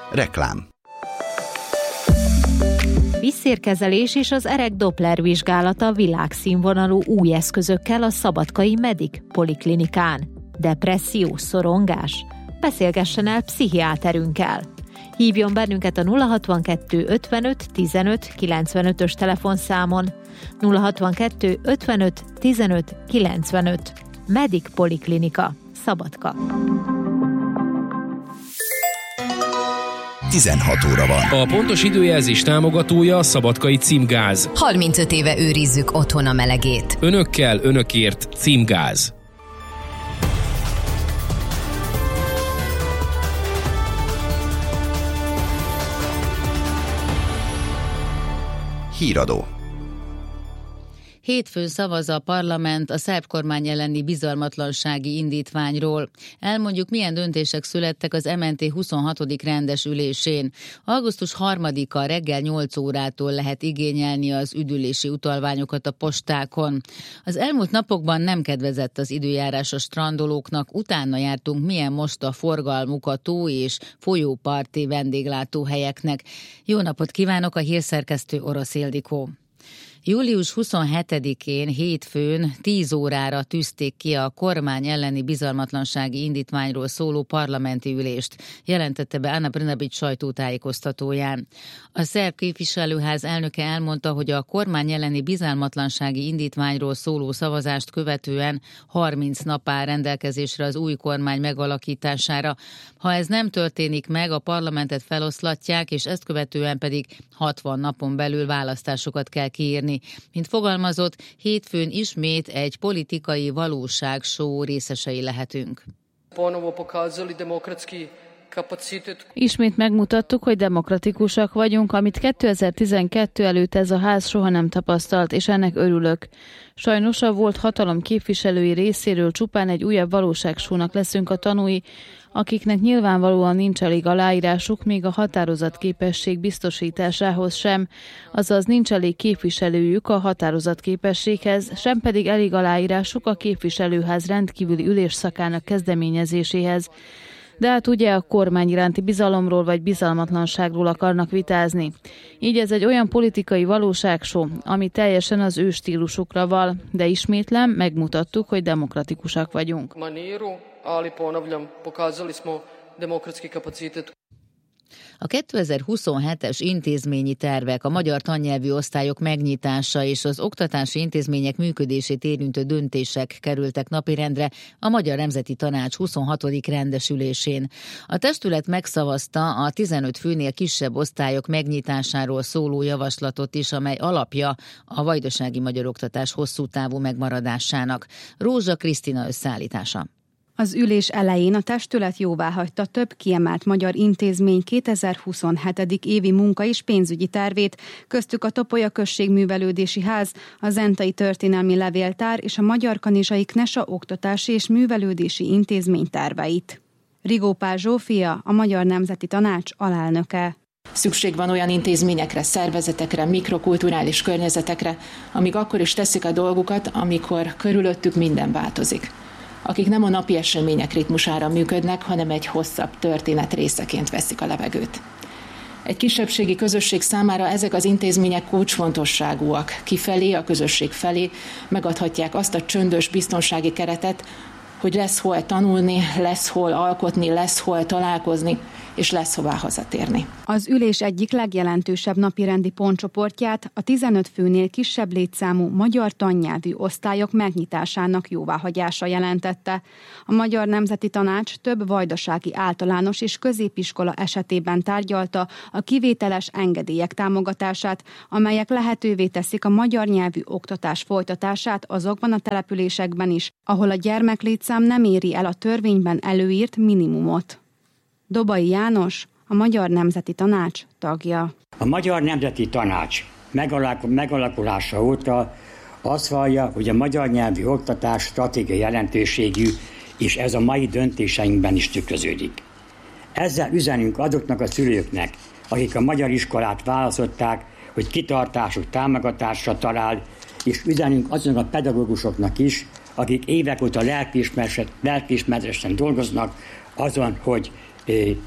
Reklám. Vízszérkezelés és az erek Doppler vizsgálata világszínvonalú új eszközökkel a szabadkai Medic Poliklinikán. Depresszió, szorongás? Beszélgessen el pszichiáterünkkel. Hívjon bennünket a 062 55 15 95-ös telefonszámon. 062 55 15 95. Medic Poliklinika, Szabadka. 16 óra van. A pontos időjelzés támogatója a Szabadkai Címgáz. 35 éve őrizzük otthon a melegét. Önökkel, önökért Címgáz. Híradó. Hétfőn szavaz a parlament a szerb kormány elleni bizalmatlansági indítványról. Elmondjuk, milyen döntések születtek az MNT 26. rendes ülésén. Augusztus 3-a reggel 8 órától lehet igényelni az üdülési utalványokat a postákon. Az elmúlt napokban nem kedvezett az időjárás a strandolóknak, utána jártunk, milyen most a forgalmuk a tó és folyóparti vendéglátóhelyeknek. Jó napot kívánok, a hírszerkesztő Orosz Ildikó. Július 27-én hétfőn 10 órára tűzték ki a kormány elleni bizalmatlansági indítványról szóló parlamenti ülést, jelentette be Ana Brnabić sajtótájékoztatóján. A szerb képviselőház elnöke elmondta, hogy a kormány elleni bizalmatlansági indítványról szóló szavazást követően 30 nap áll rendelkezésre az új kormány megalakítására. Ha ez nem történik meg, a parlamentet feloszlatják, és ezt követően pedig 60 napon belül választásokat kell kiírni. Mint fogalmazott, hétfőn ismét egy politikai valóságshow részesei lehetünk. Ismét megmutattuk, hogy demokratikusak vagyunk, amit 2012 előtt ez a ház soha nem tapasztalt, és ennek örülök. Sajnos a volt hatalom képviselői részéről csupán egy újabb valóságsónak leszünk a tanúi, akiknek nyilvánvalóan nincs elég aláírásuk, még a határozatképesség biztosításához sem, azaz nincs elég képviselőjük a határozatképességhez, sem pedig elég aláírásuk a képviselőház rendkívüli ülésszakának kezdeményezéséhez. De hát ugye a kormány iránti bizalomról vagy bizalmatlanságról akarnak vitázni. Így ez egy olyan politikai valóságshow, ami teljesen az ő stílusukra val, de ismétlem, megmutattuk, hogy demokratikusak vagyunk. A 2027-es intézményi tervek, a magyar tannyelvű osztályok megnyitása és az oktatási intézmények működését érintő döntések kerültek napirendre a Magyar Nemzeti Tanács 26. rendesülésén. A testület megszavazta a 15 főnél kisebb osztályok megnyitásáról szóló javaslatot is, amely alapja a vajdasági magyar oktatás hosszú távú megmaradásának. Rózsa Krisztina összeállítása. Az ülés elején a testület jóváhagyta több kiemelt magyar intézmény 2027. évi munka- és pénzügyi tervét, köztük a Topolya Községművelődési Ház, a Zentai Történelmi Levéltár és a Magyar-Kanizsai Knesa Oktatási és Művelődési Intézmény terveit. Rigó Pál Zsófia, a Magyar Nemzeti Tanács alelnöke. Szükség van olyan intézményekre, szervezetekre, mikrokulturális környezetekre, amik akkor is teszik a dolgukat, amikor körülöttük minden változik. Akik nem a napi események ritmusára működnek, hanem egy hosszabb történet részeként veszik a levegőt. Egy kisebbségi közösség számára ezek az intézmények kulcsfontosságúak. Kifelé, a közösség felé megadhatják azt a csöndös biztonsági keretet, hogy lesz hol tanulni, lesz hol alkotni, lesz hol találkozni, és lesz hová hazatérni. Az ülés egyik legjelentősebb napirendi pontcsoportját a 15 főnél kisebb létszámú magyar tannyelvű osztályok megnyitásának jóváhagyása jelentette. A Magyar Nemzeti Tanács több vajdasági általános és középiskola esetében tárgyalta a kivételes engedélyek támogatását, amelyek lehetővé teszik a magyar nyelvű oktatás folytatását azokban a településekben is, ahol a gyermeklétszám nem éri el a törvényben előírt minimumot. Dobai János, a Magyar Nemzeti Tanács tagja. A Magyar Nemzeti Tanács megalakulása óta azt vallja, hogy a magyar nyelvű oktatás stratégiai jelentőségű, és ez a mai döntéseinkben is tükröződik. Ezzel üzenünk azoknak a szülőknek, akik a magyar iskolát választották, hogy kitartásuk támogatásra talál, és üzenünk azoknak a pedagógusoknak is, akik évek óta lelkiismeresen dolgoznak azon, hogy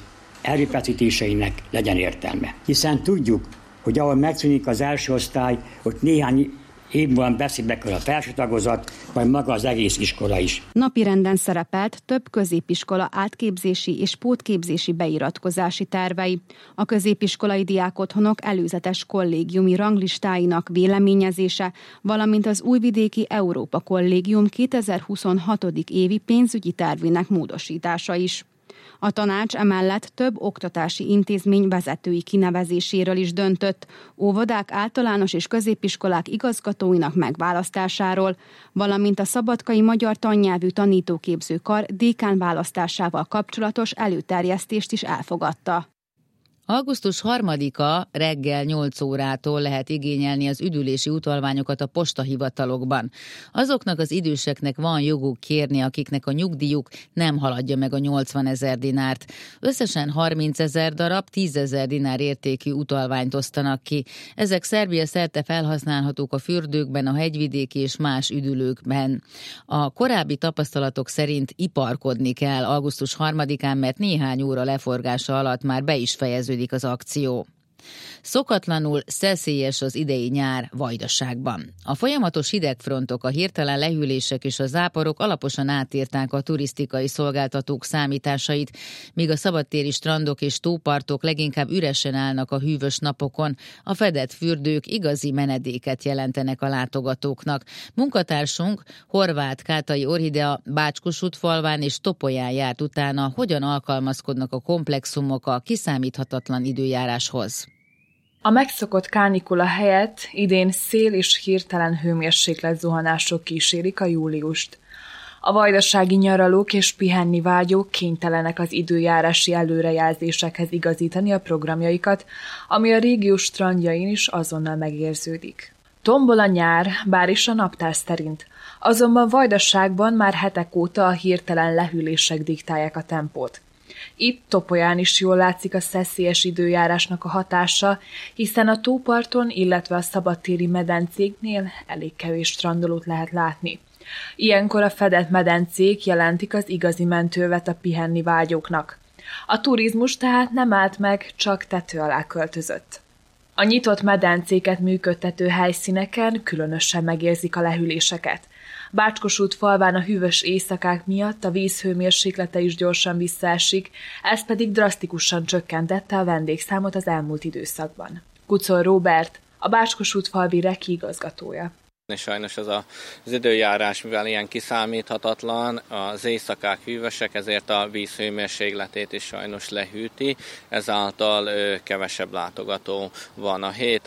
erőfeszítéseinek legyen értelme. Hiszen tudjuk, hogy ahol megszűnik az első osztály, ott néhány év múlva beszébe kerül a felső tagozat, vagy maga az egész iskola is. Napirenden szerepelt több középiskola átképzési és pótképzési beiratkozási tervei. A középiskolai diákotthonok előzetes kollégiumi ranglistáinak véleményezése, valamint az Újvidéki Európa Kollégium 2026. évi pénzügyi tervének módosítása is. A tanács emellett több oktatási intézmény vezetői kinevezéséről is döntött, óvodák, általános és középiskolák igazgatóinak megválasztásáról, valamint a szabadkai magyar tannyelvű tanítóképző kar dékán választásával kapcsolatos előterjesztést is elfogadta. Augusztus 3-a reggel 8 órától lehet igényelni az üdülési utalványokat a postahivatalokban. Azoknak az időseknek van joguk kérni, akiknek a nyugdíjuk nem haladja meg a 80 000 dinárt. Összesen 30 000 darab, 10 000 dinár értékű utalványt osztanak ki. Ezek Szerbia szerte felhasználhatók a fürdőkben, a hegyvidéki és más üdülőkben. A korábbi tapasztalatok szerint iparkodni kell augusztus 3-án, mert néhány óra leforgása alatt már be is fejeződik az akció. Szokatlanul szeszélyes az idei nyár Vajdaságban. A folyamatos hidegfrontok, a hirtelen lehűlések és a záporok alaposan átírták a turisztikai szolgáltatók számításait, míg a szabadtéri strandok és tópartok leginkább üresen állnak a hűvös napokon, a fedett fürdők igazi menedéket jelentenek a látogatóknak. Munkatársunk Horváth Kátai Orhidea Bács-Kossuth-falván és Topolyán járt utána, hogyan alkalmazkodnak a komplexumok a kiszámíthatatlan időjáráshoz. A megszokott kánikula helyett idén szél és hirtelen hőmérséklet zuhanások kísérik a júliust. A vajdasági nyaralók és pihenni vágyók kénytelenek az időjárási előrejelzésekhez igazítani a programjaikat, ami a régió strandjain is azonnal megérződik. Tombol a nyár, bár is a naptár szerint, azonban Vajdaságban már hetek óta a hirtelen lehűlések diktálják a tempót. Itt Topolyán is jól látszik a szeszélyes időjárásnak a hatása, hiszen a tóparton, illetve a szabadtéri medencéknél elég kevés strandolót lehet látni. Ilyenkor a fedett medencék jelentik az igazi mentővet a pihenni vágyóknak. A turizmus tehát nem állt meg, csak tető alá költözött. A nyitott medencéket működtető helyszíneken különösen megérzik a lehűléseket. Bács-Kossuth-falván a hűvös éjszakák miatt a víz hőmérséklete is gyorsan visszaesik, ez pedig drasztikusan csökkentette a vendégszámot az elmúlt időszakban. Kuczor Róbert, a Bács-Kossuth-falvi Reki igazgatója. Sajnos ez az időjárás, mivel ilyen kiszámíthatatlan, az éjszakák hűvösek, ezért a víz hőmérsékletét is sajnos lehűti, ezáltal kevesebb látogató van. A hét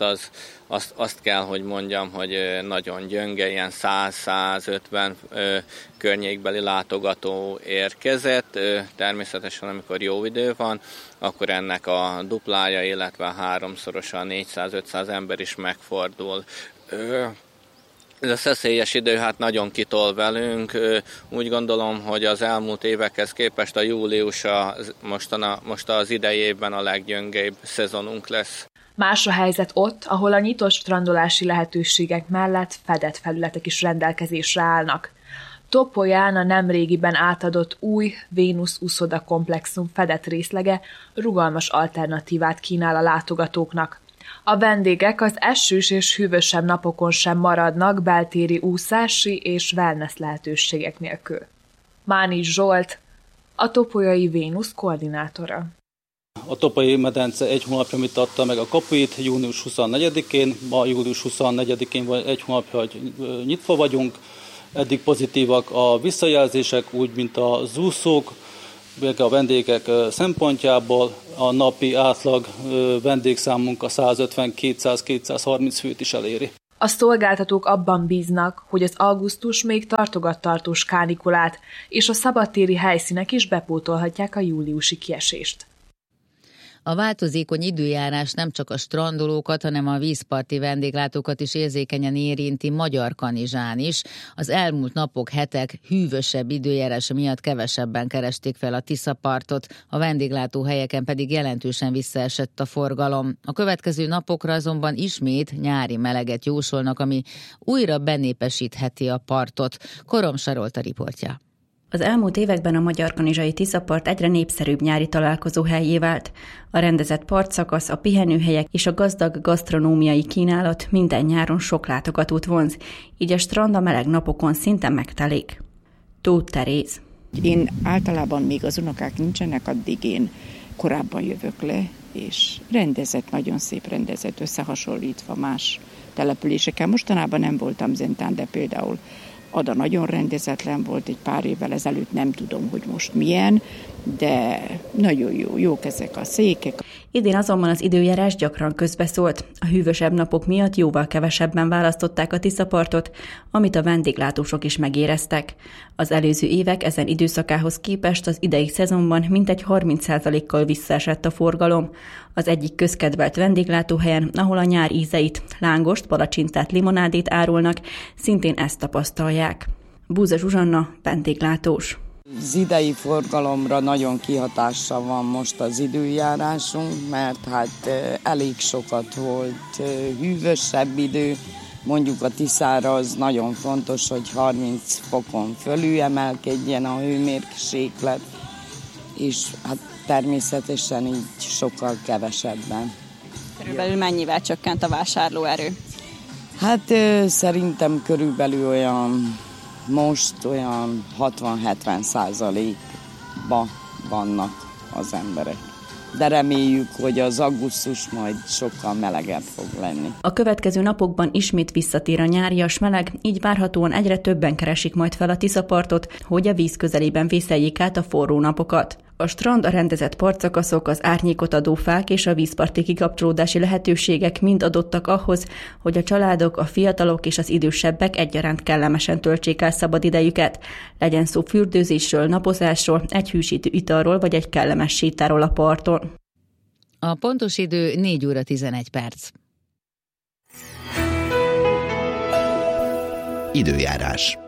azt kell, hogy mondjam, hogy nagyon gyönge, ilyen 100-150 környékbeli látogató érkezett. Természetesen, amikor jó idő van, akkor ennek a duplája, illetve háromszorosa, 400-500 ember is megfordul. Ez a szeszélyes idő hát nagyon kitol velünk. Úgy gondolom, hogy az elmúlt évekhez képest a július most az idejében a leggyöngébb szezonunk lesz. Más a helyzet ott, ahol a nyitott strandolási lehetőségek mellett fedett felületek is rendelkezésre állnak. Topolyán a nemrégiben átadott új Vénusz uszoda komplexum fedett részlege rugalmas alternatívát kínál a látogatóknak. A vendégek az esős és hűvösebb napokon sem maradnak beltéri úszási és wellness lehetőségek nélkül. Mánis Zsolt, a topolyai Vénusz koordinátora. A topolyai medence egy hónapja adta meg a kapuit, június 24-én, ma július 24-én vagy egy hónapja, hogy nyitva vagyunk. Eddig pozitívak a visszajelzések, úgy mint a zúszók, a vendégek szempontjából. A napi átlag vendégszámunk a 150-200-230 főt is eléri. A szolgáltatók abban bíznak, hogy az augusztus még tartogat tartós kánikulát, és a szabadtéri helyszínek is bepótolhatják a júliusi kiesést. A változékony időjárás nem csak a strandolókat, hanem a vízparti vendéglátókat is érzékenyen érinti Magyarkanizsán is. Az elmúlt napok, hetek hűvösebb időjárása miatt kevesebben keresték fel a Tiszapartot, a vendéglátóhelyeken pedig jelentősen visszaesett a forgalom. A következő napokra azonban ismét nyári meleget jósolnak, ami újra benépesítheti a partot. Korom Sarolta riportja. Az elmúlt években a Magyarkanizsai Tiszapart egyre népszerűbb nyári találkozóhellyé vált. A rendezett partszakasz, a pihenőhelyek és a gazdag gasztronómiai kínálat minden nyáron sok látogatót vonz, így a strand a meleg napokon szinte megtelik. Tóth Teréz. Én általában még az unokák nincsenek, addig én korábban jövök le, és rendezett, nagyon szép rendezett, összehasonlítva más településeken. Mostanában nem voltam Zentán, de például Ada nagyon rendezetlen volt egy pár évvel ezelőtt, nem tudom, hogy most milyen, de nagyon jók ezek a székek. Idén azonban az időjárás gyakran közbeszólt. A hűvösebb napok miatt jóval kevesebben választották a Tiszapartot, amit a vendéglátósok is megéreztek. Az előző évek ezen időszakához képest az idei szezonban mintegy 30%-kal visszaesett a forgalom. Az egyik közkedvelt vendéglátóhelyen, ahol a nyár ízeit, lángost, palacsintát, limonádét árulnak, szintén ezt tapasztalják. Búza Zsuzsanna, vendéglátós. Az idei forgalomra nagyon kihatással van most az időjárásunk, mert hát elég sokat volt hűvösebb idő. Mondjuk a Tiszára az nagyon fontos, hogy 30 fokon fölül emelkedjen a hőmérséklet, és hát természetesen így sokkal kevesebben. Körülbelül mennyivel csökkent a vásárlóerő? Hát szerintem körülbelül most olyan 60-70%-ban vannak az emberek. De reméljük, hogy az augusztus majd sokkal melegebb fog lenni. A következő napokban ismét visszatér a nyárias meleg, így várhatóan egyre többen keresik majd fel a Tiszapartot, hogy a víz közelében vészeljék át a forró napokat. A strand, a rendezett partszakaszok, az árnyékot adó fák és a vízparti kikapcsolódási lehetőségek mind adottak ahhoz, hogy a családok, a fiatalok és az idősebbek egyaránt kellemesen töltsék el szabadidejüket. Legyen szó fürdőzésről, napozásról, egy hűsítő italról vagy egy kellemes sétáról a parton. A pontos idő 4 óra 11 perc. Időjárás.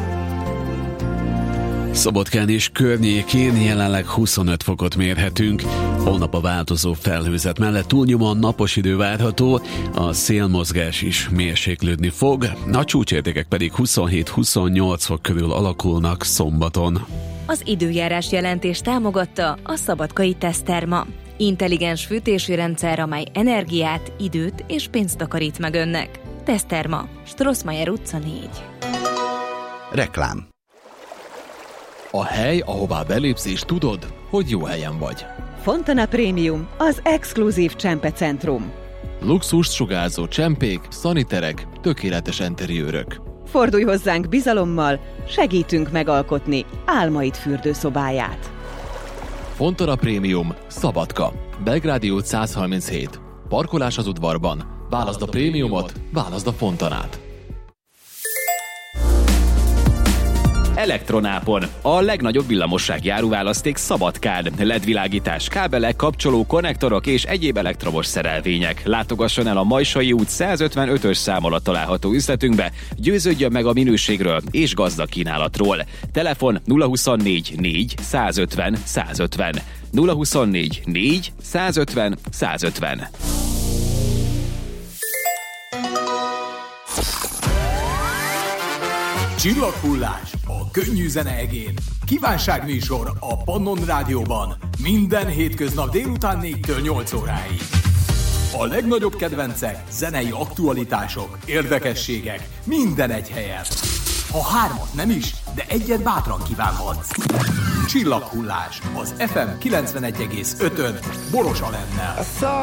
Szabadkán és környékén jelenleg 25 fokot mérhetünk. Holnap a változó felhőzet mellett túlnyomóan napos idő várható, a szélmozgás is mérséklődni fog, a csúcsértékek pedig 27-28 fok körül alakulnak szombaton. Az időjárás jelentés támogatta a Szabadkai Teszterma. Intelligens fűtési rendszer, amely energiát, időt és pénzt takarít meg önnek. Teszterma, Strossmayer utca 4. Reklám. A hely, ahová belépsz és tudod, hogy jó helyen vagy. Fontana Premium, az exkluzív csempecentrum. Luxust sugárzó csempék, szaniterek, tökéletes enteriőrök. Fordulj hozzánk bizalommal, segítünk megalkotni álmaid fürdőszobáját. Fontana Premium, Szabadka, Belgrádi út 137. Parkolás az udvarban. Válaszd a prémiumot, válaszd a Fontanát. Elektronápon. A legnagyobb villamossági áruválaszték Szabadkán. LED-világítás, kábelek, kapcsoló, konnektorok és egyéb elektromos szerelvények. Látogasson el a Majsai út 155-ös szám alatt található üzletünkbe, győződjön meg a minőségről és gazdag kínálatról. Telefon 024 4 150 150. 024 4 150 150. Csillaghullás a könnyű zene egén. Kívánságműsor a Pannon Rádióban. Minden hétköznap délután 4-től 8 óráig. A legnagyobb kedvencek, zenei aktualitások, érdekességek, minden egy helyen. Ha 3 nem is, de egyet bátran kívánhatsz. Csillaghullás az FM 91,5-ön Boros Alennel.